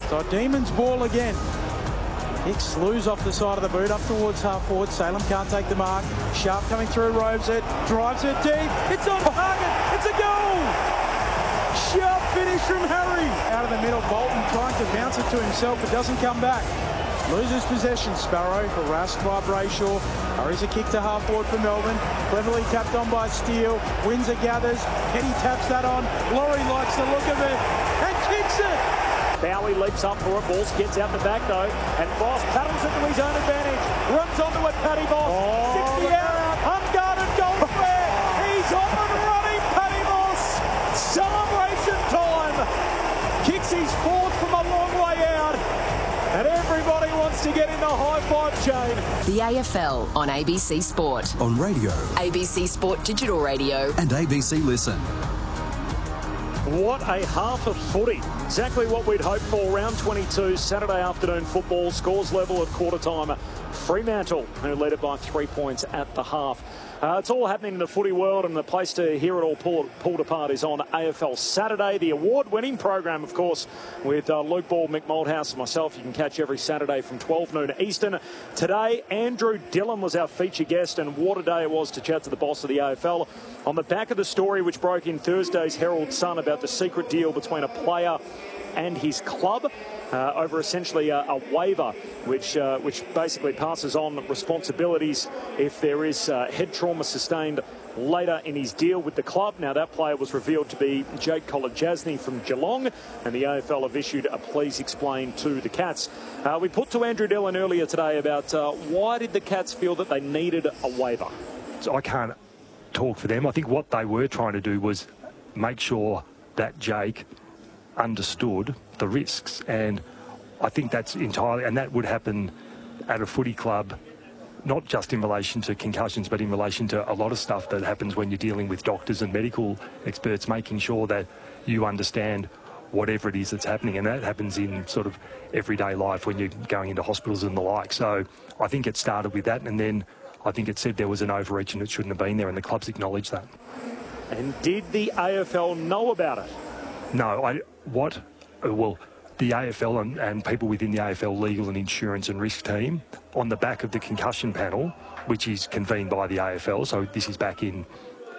So Demons ball again. Kicks loose off the side of the boot, up towards half forward. Salem can't take the mark. Sharp coming through, roves it, drives it deep. It's on target. It's a goal. Sharp finish from Harry. Out of the middle, Bolton trying to bounce it to himself. It doesn't come back. Loses possession. Sparrow harassed by Brayshaw. Hurries a kick to half forward for Melbourne. Cleverly tapped on by Steele. Windsor gathers. Petty taps that on. Laurie likes the look of it and kicks it. Bowie leaps up for it. Balls gets out the back though. And Voss paddles into his own advantage. Runs onto it, Paddy Voss. 60 out. Unguarded goal square. He's off and running, Paddy Voss. Celebration time. Kicks his fourth from a long way out. And everybody wants to get in the high-five chain. The AFL on ABC Sport. On radio. ABC Sport Digital Radio. And ABC Listen. What a half of footy. Exactly what we'd hoped for. Round 22, Saturday afternoon football. Scores level at quarter time. Fremantle, who led it by 3 points at the half. It's all happening in the footy world, and the place to hear it all pulled apart is on AFL Saturday. The award-winning program, of course, with Luke Ball, Mick Malthouse and myself. You can catch every Saturday from 12 noon Eastern. Today, Andrew Dillon was our feature guest, and what a day it was to chat to the boss of the AFL. On the back of the story which broke in Thursday's Herald Sun about the secret deal between a player and his club over essentially a waiver which basically passes on responsibilities if there is head trauma sustained later in his deal with the club. Now, that player was revealed to be Jake Kolodjasny from Geelong, and the AFL have issued a please explain to the Cats. We put to Andrew Dillon earlier today about why did the Cats feel that they needed a waiver? So I can't talk for them. I think what they were trying to do was make sure that Jake understood the risks, and I think that's entirely, and that would happen at a footy club, not just in relation to concussions, but in relation to a lot of stuff that happens when you're dealing with doctors and medical experts, making sure that you understand whatever it is that's happening, and that happens in sort of everyday life when you're going into hospitals and the like. So I think it started with that, and then I think it said there was an overreach and it shouldn't have been there, and the clubs acknowledged that. And did the AFL know about it? No, the AFL and people within the AFL legal and insurance and risk team, on the back of the concussion panel, which is convened by the AFL, so this is back in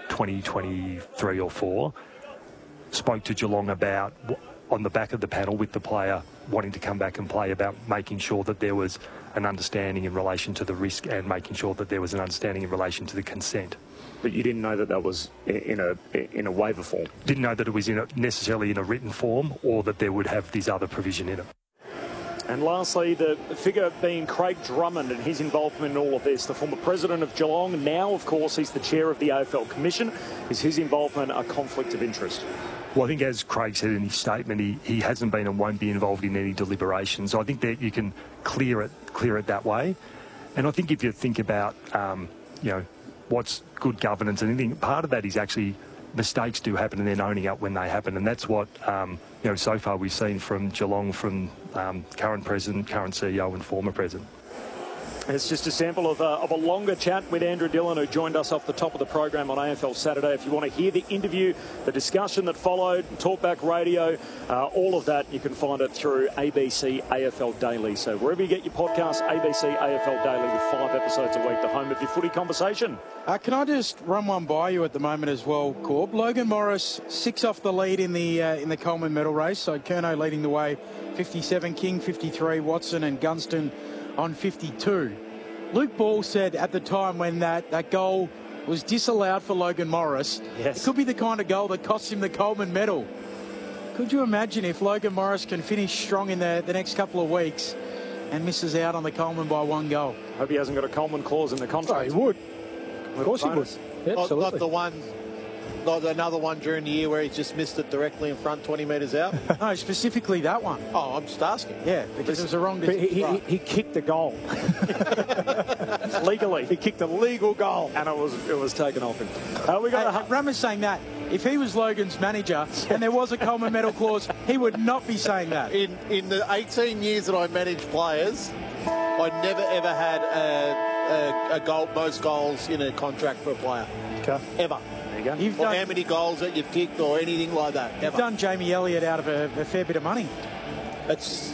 2023 or 4, spoke to Geelong about, on the back of the panel with the player wanting to come back and play, about making sure that there was an understanding in relation to the risk and making sure that there was an understanding in relation to the consent. But you didn't know that that was in a waiver form? Didn't know that it was necessarily in a written form, or that there would have this other provision in it. And lastly, the figure being Craig Drummond and his involvement in all of this, the former president of Geelong. Now, of course, he's the chair of the AFL Commission. Is his involvement a conflict of interest? Well, I think, as Craig said in his statement, he hasn't been and won't be involved in any deliberations. So I think that you can clear it that way. And I think if you think about, what's good governance and anything, part of that is actually mistakes do happen and then owning up when they happen. And that's what, so far we've seen from Geelong, from current president, current CEO and former president. It's just a sample of a longer chat with Andrew Dillon, who joined us off the top of the program on AFL Saturday. If you want to hear the interview, the discussion that followed, Talkback Radio, all of that, you can find it through ABC AFL Daily. So wherever you get your podcasts, ABC AFL Daily with 5 episodes a week, the home of your footy conversation. Can I just run one by you at the moment as well, Corb? Logan Morris 6 off the lead in the Coleman medal race. So Curnow leading the way, 57, King 53, Watson and Gunston on 52. Luke Ball said at the time when that goal was disallowed for Logan Morris, yes, it could be the kind of goal that costs him the Coleman medal. Could you imagine if Logan Morris can finish strong in the next couple of weeks and misses out on the Coleman by 1 goal? Hope he hasn't got a Coleman clause in the contract. Oh, he would. Of course he would. Absolutely. Not the one, not another one during the year where he's just missed it directly in front, 20 metres out. No, specifically that one. Oh, I'm just asking. Yeah, because it was the wrong distance. He kicked the goal. Legally. He kicked a legal goal. And it was taken off him. Ram is saying that if he was Logan's manager and there was a Coleman medal clause, he would not be saying that. In the 18 years that I managed players, I never ever had a goal, most goals in a contract for a player. Okay. Ever. There you go. Or how many goals that you've kicked or anything like that. You've done Jamie Elliott out of a fair bit of money. It's